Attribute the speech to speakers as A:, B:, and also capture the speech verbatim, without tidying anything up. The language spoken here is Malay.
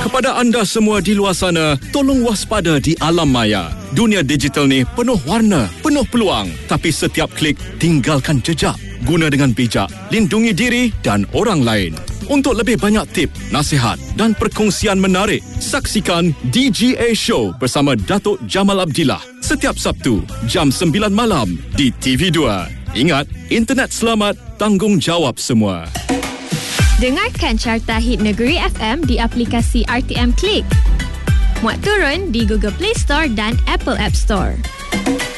A: Kepada anda semua di luar sana, tolong waspada di alam maya. Dunia digital ni penuh warna, penuh peluang. Tapi setiap klik tinggalkan jejak. Guna dengan bijak, lindungi diri dan orang lain. Untuk lebih banyak tip, nasihat dan perkongsian menarik, saksikan D G A Show bersama Datuk Jamal Abdillah setiap Sabtu jam sembilan malam di T V dua. Ingat, internet selamat, tanggungjawab semua.
B: Dengarkan Carta Hit Negeri F M di aplikasi R T M Click. Muat turun di Google Play Store dan Apple App Store.